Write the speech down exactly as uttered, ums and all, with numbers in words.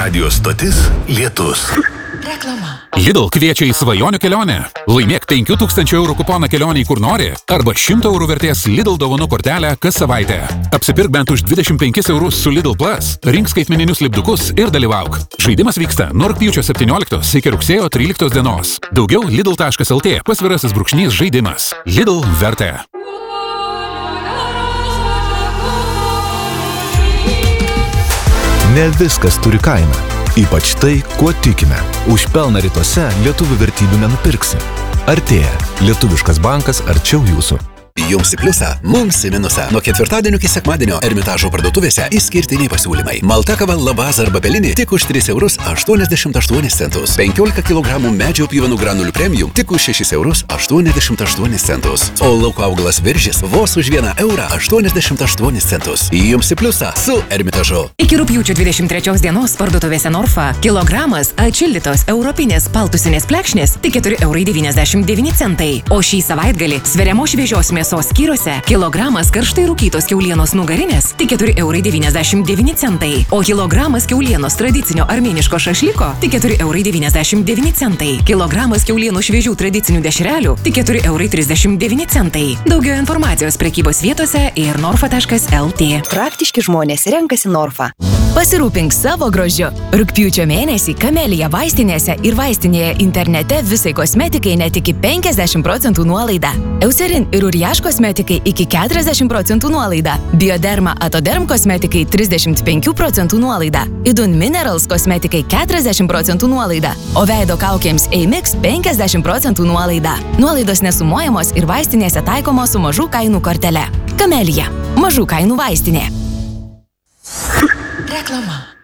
Radijos stotis Lietus. Reklama. Lidl kviečia į svajonių kelionę. Laimėk penkių tūkstančių eurų kuponą kelionį kur nori arba šimto eurų vertės Lidl dovanų kortelę kas savaitę. Apsipirk bent už dvidešimt penkis eurus su Lidl Plus, rink skaitmeninius lipdukus ir dalyvauk. Žaidimas vyksta nuo rugpjūčio septynioliktos iki rugsėjo tryliktos dienos. Daugiau lidl taškas lt pasvirasis brūkšnys žaidimas. Lidl vertė. Ne viskas turi kainą. Ypač tai, kuo tikime. Už pelną rytuose lietuvių vertybių nenupirksi. Artėja. Lietuviškas bankas arčiau jūsų. Jums į pliusą, mums į minusą. Nuo ketvirtadienio iki sekmadienio Ermitažo parduotuvėse išskirtiniai pasiūlymai. Malta kava Labaz arba Pelinį tik už tris eurus aštuoniasdešimt aštuonis centus. penkiolika kilogramų medžio pjuvenų granulių premium tik už šešis eurus aštuoniasdešimt aštuonis centus. O lauko augalas Viržis vos už vieną eurą aštuoniasdešimt aštuonis centus. Jums į pliusą su Ermitažu. Iki rugpjūčio dvidešimt trečios dienos parduotuvėse Norfa kilogramas atšildytos europinės paltusinės plekšnės tik keturi eurai devyniasdešimt devyni centai. O šį savaitgalį sveriamos šviežios mėsos skyriuose kilogramas karštai rūkytos kiaulienos nugarinės tik keturi eurai devyniasdešimt devyni centai. O kilogramas kiaulienos tradicinio armėniško šašlyko tik keturi eurai devyniasdešimt devyni centai. Kilogramas kiaulienos šviežių tradicinių dešrelių tik keturi eurai trisdešimt devyni centai. Daugiau informacijos prekybos vietose ir norfa taškas lt. Praktiški žmonės renkasi Norfa. Pasirūpink savo grožiu. Rugpjūčio mėnesį Kamelija vaistinėse ir vaistinėje internete visai kosmetikai net iki penkiasdešimt procentų nuolaida. Eucerin ir Uriaš kosmetikai iki keturiasdešimt procentų nuolaida. Bioderma Atoderm kosmetikai trisdešimt penkių procentų nuolaida. Idun Minerals kosmetikai keturiasdešimt procentų nuolaida. O veido kaukėms Eimix penkiasdešimt procentų nuolaida. Nuolaidos nesumuojamos ir vaistinėse taikomos su mažų kainų kortele. Kamelija. Mažų kainų vaistinė. Reklama.